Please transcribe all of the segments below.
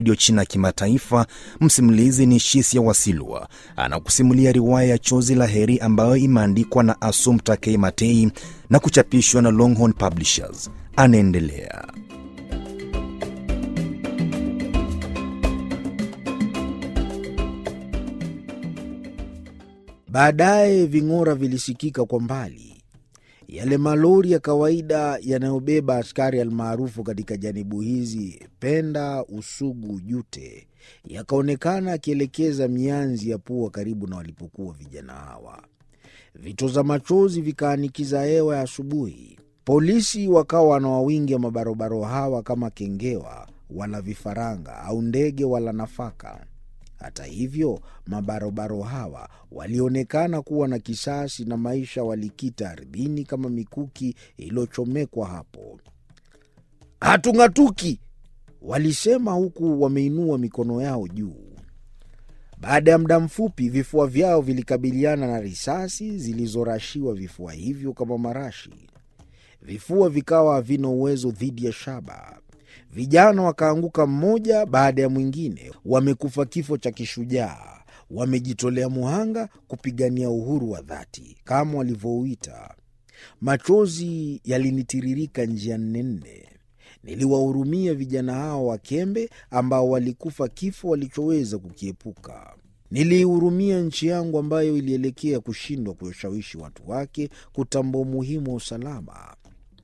Radio China Kimataifa. Msimulizi ni Shisia Wasilwa. Anakusimulia riwaya ya Chozi la Heri ambayo imeandikwa na Assumpta K. Matei na kuchapishwa na Longhorn Publishers. Anaendelea. Baadaye ving'ora vilisikika kwa mbali. Yale malori ya kawaida yanayobeba askari almaarufu katika janibu hizi, Penda, Usugu, Jute, yakaonekana akielekeza mianzi ya pua karibu na walipokuwa vijana hawa. Vitoza machozi vikaanikiza hewa ya asubuhi. Polisi wakawa wanawawingia mabarobaro hawa kama kengewa wala vifaranga au ndege wala nafaka. Hata hivyo, mabarobaro hawa walionekana kuwa na kisasi na maisha walikita ardhini kama mikuki iliyochomekwa hapo. "Hatung'atuki," walisema huku wameinua mikono yao juu. Baada ya muda mfupi, vifua vyao vilikabiliana na risasi zilizorashiwa vifua hivyo kama marashi. Vifua vikawa havina uwezo dhidi ya shaba. Vijana wakaanguka mmoja baada ya mwingine, wamekufa kifo cha kishujaa, wamejitolea muhanga kupigania uhuru wa dhati kama walivyouita. Machozi yalinitiririka njia nne. Niliwahurumia vijana hao wakembe ambao walikufa kifo walichoweza kukiepuka. Nilihurumia nchi yangu ambayo ilielekea kushindwa kuwashawishi watu wake kutambua umuhimu wa usalama.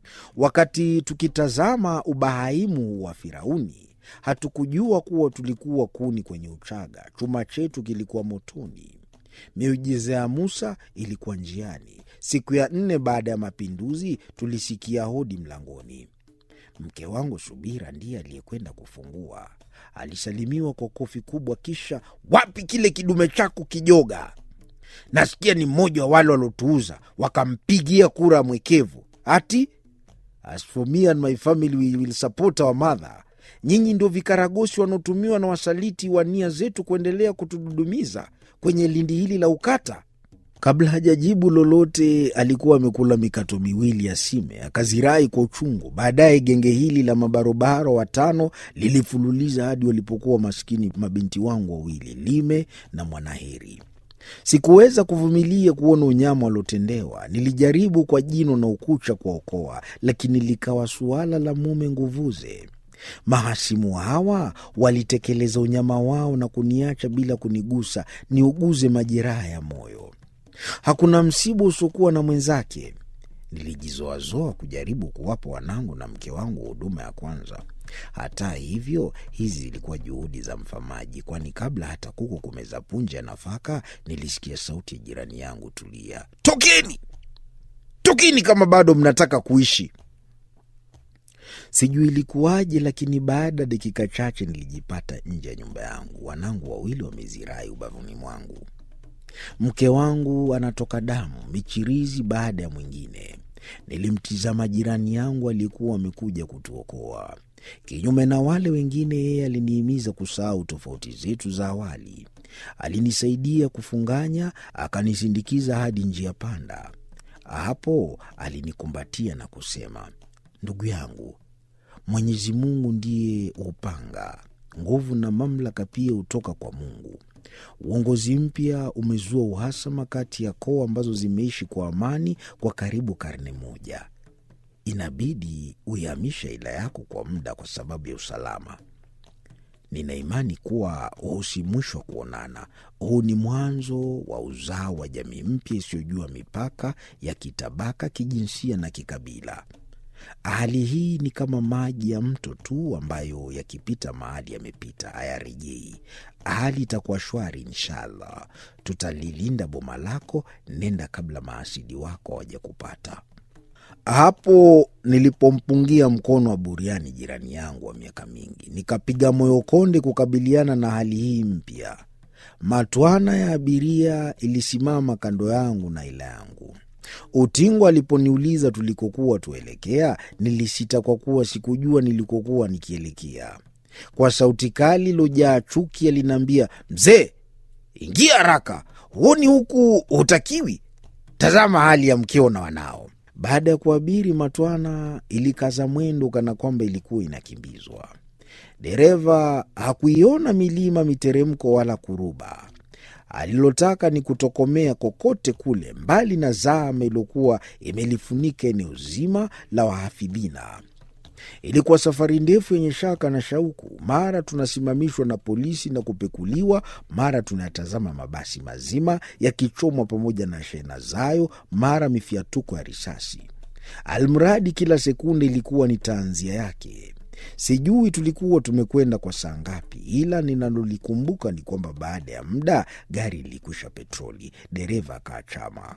Wakati tukitazama ubahaimu wa Firauni, hatukujua kuwa tulikuwa kuni kwenye uchaga. Chuma chetu kilikuwa motoni. Miujiza ya Musa ilikuwa njiani. Siku ya 4 baada ya mapinduzi, tulisikia hodi mlangoni. Mke wangu Subira ndiye aliyekwenda kufungua. Alisalimiwa kwa kofi kubwa, kisha, "Wapi kile kidume chako kijoga? Nasikia ni mmoja wa wale walotuuza, wakampigia kura mwekevu. Ati, as for me and my family, we will support our mother. Nyinyi ndio vikaragosi wanaotumiwa na wasaliti wa nia zetu kuendelea kutududumiza kwenye lindi hili la ukata." Kabla hajajibu lolote, alikuwa amekula mikato miwili ya sime, akazirai kwa uchungu. Baadaye genge hili la mabarobaro 5 lilifululiza hadi walipokuwa maskini mabinti wangu wawili, Lime na Mwanaheri. Sikuweza kuvumilia kuona unyama waliotendewa. Nilijaribu kwa jino na ukucha kuwaokoa, lakini likawa suala la mume nguvuze. Mahasimu hawa walitekeleza unyama wao na kuniacha bila kunigusa niuguze majeraha ya moyo. Hakuna msiba usiokuwa na mwenzake. Nilijizoazoa kujaribu kuwapa wanangu na mke wangu huduma ya kwanza. Hata hivyo, hizi zilikuwa juhudi za mfamaji, kwani kabla hata kuku kumeza punje ya nafaka, nilisikia sauti ya jirani yangu, "Tulia. Tokeni! Tokeni kama bado mnataka kuishi." Sijui ilikuwaje, lakini baada ya dakika chache nilijipata nje ya nyumba yangu. Wanangu wawili wamezirai ubavuni mwangu. Mke wangu anatoka damu, michirizi baada ya mwingine. Nilimtizama jirani yangu aliyekuwa amekuja kutuokoa. Kinyume na wale wengine, yeye alinihimiza kusahau tofauti zetu za awali. Alinisaidia kufunganya, akanisindikiza hadi njia panda. Hapo alinikumbatia na kusema, "Ndugu yangu, Mwenyezi Mungu ndiye upanga. Nguvu na mamlaka pia hutoka kwa Mungu. Uongozi mpya umezua uhasama kati ya koo ambazo zimeishi kwa amani kwa karibu karne moja. Inabidi uihamishe ila yako kwa muda kwa sababu ya usalama. Nina imani kuwa huu si mwisho wa kuonana. Huu ni mwanzo wa uzao wa jamii mpya isiyojua mipaka ya kitabaka, kijinsia na kikabila. Hali hii ni kama maji ya mto tu ambayo yakipita mahali yamepita hayarejei. Hali itakuwa shwari inshallah. Tutalilinda boma lako, nenda kabla maasidi wako waje kupata." Hapo nilipompungia mkono wa buriani jirani yangu wa miaka mingi, nikapiga moyo konde kukabiliana na hali hii mpya. Matwana ya abiria ilisimama kando yangu na ila yangu. Utingo aliponiuliza tulikokuwa tuelekea, nilisita kwa kuwa sikujua nilikokuwa nikielekea. Kwa sauti kali iliyojaa chuki aliniambia, "Mzee, ingia haraka, huoni huku hutakiwi? Tazama hali ya mkeo na wanao." Baada ya kuabiri matwana, ilikaza mwendo kana kwamba ilikuwa inakimbizwa. Dereva hakuiona milima, miteremko wala kuruba. Alilotaka ni kutokomea kokote kule, mbali na zama iliyokuwa imelifunika eneo zima la wahafidhina. Ilikuwa safari ndefu yenye shaka na shauku. Mara tunasimamishwa na polisi na kupekuliwa, mara tunatazama mabasi mazima yakichomwa pamoja na shehena zayo, mara mifiatuko ya risasi. Almradi kila sekunde ilikuwa ni tanzia yake. Sijui tulikuwa tumekwenda kwa saa ngapi, ila ninalolikumbuka ni kwamba baada ya muda gari lilikwisha petroli. Dereva akaachama.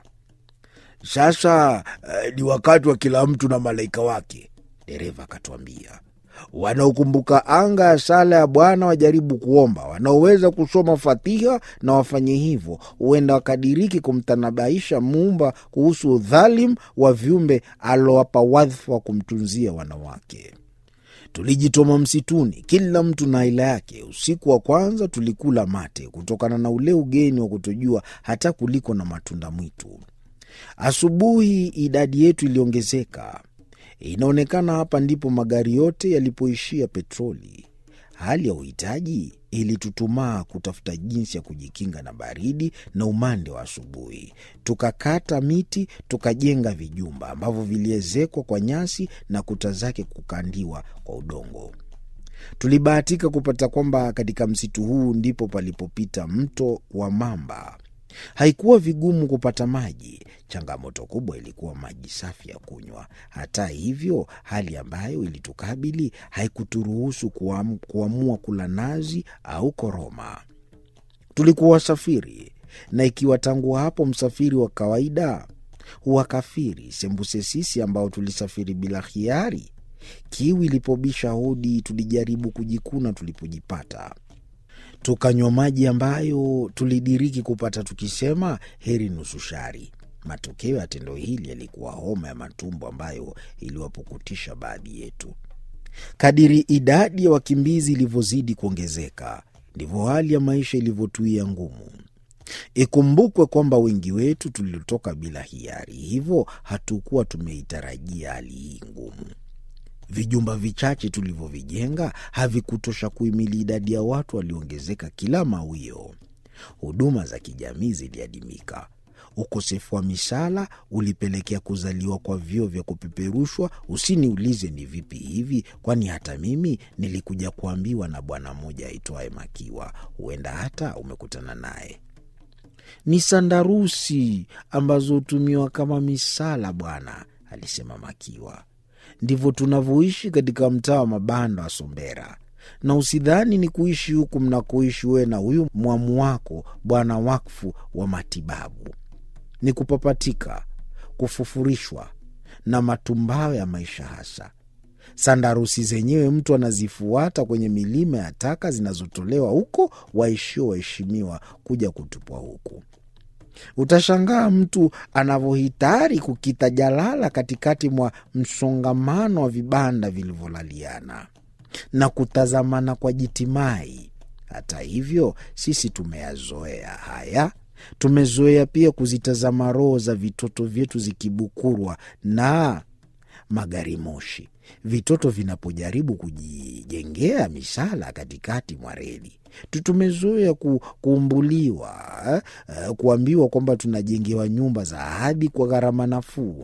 Sasa ni wakati wa kila mtu na malaika wake, dereva akatuambia. Wanaokumbuka anga ya sala ya Bwana wajaribu kuomba, wanaoweza kusoma Fatiha na wafanye hivyo, huenda wakadiriki kumtanabaisha Muumba kuhusu udhalimu wa viumbe alowapa wadhifa wa kumtunzia wanawake. Tulijitoma msituni, kila mtu na aila yake. Usiku wa kwanza tulikula mate kutokana na ule ugeni wa kutojua hata kuliko na matunda mwitu. Asubuhi idadi yetu iliongezeka. Inaonekana hapa ndipo magari yote yalipoishia petroli. Hali ya uhitaji ilitutumaa kutafuta jinsi ya kujikinga na baridi na umande wa asubuhi. Tukakata miti, tukajenga vijumba ambavyo viliezekwa kwa nyasi na kuta zake kukandiwa kwa udongo. Tulibahatika kupata kwamba katika msitu huu ndipo palipopita mto wa Mamba. Haikuwa vigumu kupata maji. Changamoto kubwa ilikuwa maji safi ya kunywa. Hata hivyo, hali ambayo ilitukabili haikuturuhusu kuamua kula nazi au koroma. Tulikuwa wasafiri, na ikiwa tangu hapo msafiri wa kawaida huwa kafiri, sembuse sisi ambao tulisafiri bila hiari. Kiu ilipobisha hodi, tulijaribu kujikuna tulipojipata. Tukanywa maji ambayo tulidiriki kupata tukisema heri nusu shari. Matokeo ya tendo hili yalikuwa homa ya matumbo ambayo iliwapukutisha baadhi yetu. Kadiri idadi ya wakimbizi ilivyozidi kuongezeka, ndivyo hali ya maisha ilivyotuia ngumu. Ikumbukwe kwamba wengi wetu tulitoka bila hiari, hivyo hatukuwa tumeitarajia hali hii ngumu. Vijumba vichache tulivyovijenga havikutosha kuhimili idadi ya watu walioongezeka kila mawio. Huduma za kijamii ziliadimika. Ukosefu wa misala ulipelekea kuzaliwa kwa vyoo vya kupeperushwa. Usiniulize ni vipi hivi, kwani hata mimi nilikuja kuambiwa na bwana mmoja aitwaye Makiwa. Huenda hata umekutana naye. Ni sandarusi ambazo hutumiwa kama misala bwana, alisema Makiwa. Ndivyo tunavyoishi katika mtaa wa mabanda wa Sombera. Na usidhani ni kuishi huku mnakoishi wewe na huyu mwamu wako bwana wakfu wa matibabu. Ni kupapatika, kufufurishwa na matumbawe ya maisha hasa. Sandarusi zenyewe mtu anazifuata kwenye milima ya taka zinazotolewa huko waishio waheshimiwa kuja kutupwa huku. Utashangaa mtu anavyohitari kukita jalala katikati mwa msongamano wa vibanda vilivyolaliana na kutazamana kwa jitimai. Hata hivyo, sisi tumeyazoea haya. Tumezoea pia kuzitazama roho za vitoto vyetu zikibukurwa na magari moshi. Vitoto vinapojaribu kujijengea misala katikati mwa reli. Tumezoea kuumbuliwa, kuambiwa kwamba tunajengewa nyumba za ahadi kwa gharama nafuu.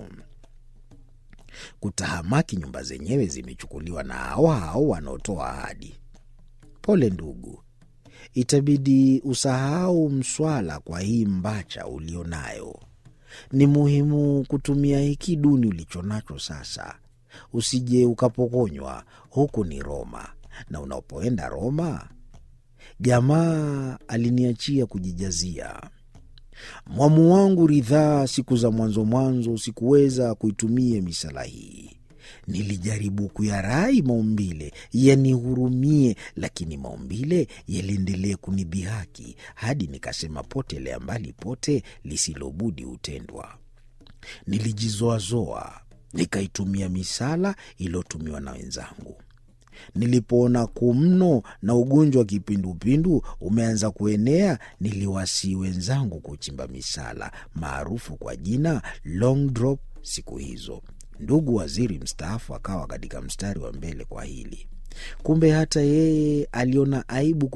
Kutahamaki nyumba zenyewe zimechukuliwa na hao wanaotoa ahadi. Pole ndugu, itabidi usahau mswala kwa hii mbacha ulionayo. Ni muhimu kutumia hiki duni ulichonacho sasa. Usije ukapokonywa. Huku ni Roma, na unapoenda Roma, jamaa aliniachia kujijazia. Mwamu wangu ridhaa, siku za mwanzo sikuweza kuitumia misala hii. Nilijaribu kuyarai maumbile yanihurumie, lakini maumbile yaliendelee kunidhihaki hadi nikasema potelea mbali pote, lisilobudi utendwa. Nilijizoazoa, nikaitumia misala iliyotumiwa na wenzangu. Nilipoona kumno na ugonjwa wa kipindupindu umeanza kuenea, niliwasii wenzangu kuchimba misala maarufu kwa jina long drop. Siku hizo ndugu waziri mstaafu akawa katika mstari wa mbele kwa hili. Kumbe hata yeye aliona aibu